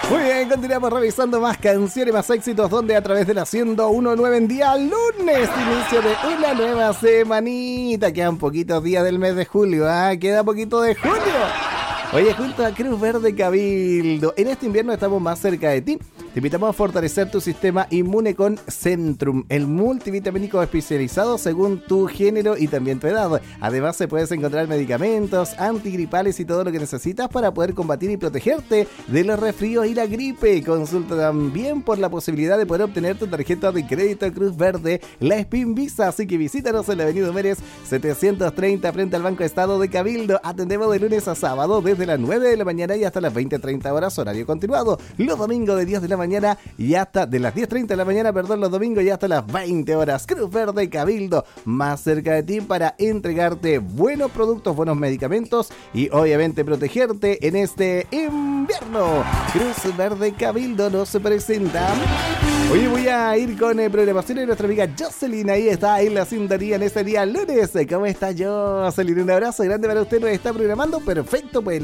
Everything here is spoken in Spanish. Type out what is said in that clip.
Muy bien, continuamos revisando más canciones, más éxitos, donde a través de la 101.9 en día lunes, inicio de una nueva semanita. Quedan poquitos días del mes de julio, queda poquito de julio. Oye, junto a Cruz Verde Cabildo, en este invierno estamos más cerca de ti. Te invitamos a fortalecer tu sistema inmune con Centrum, el multivitamínico especializado según tu género y también tu edad. Además, se puedes encontrar medicamentos, antigripales y todo lo que necesitas para poder combatir y protegerte de los resfríos y la gripe. Consulta también por la posibilidad de poder obtener tu tarjeta de crédito Cruz Verde, la Spin Visa. Así que visítanos en la Avenida Mérez 730 frente al Banco Estado de Cabildo. Atendemos de lunes a sábado desde las 9 de la mañana y hasta las 20:30 horas, horario continuado. Los domingos de 10 de la mañana y hasta de las 10:30 de la mañana, los domingos y hasta las 20 horas. Cruz Verde Cabildo, más cerca de ti para entregarte buenos productos, buenos medicamentos y obviamente protegerte en este invierno. Cruz Verde Cabildo nos presenta. Hoy voy a ir con programación de nuestra amiga Jocelyn. Ahí está en la sintonía en este día lunes. ¿Cómo está Jocelyn? Un abrazo grande para usted. Nos está programando perfecto, pues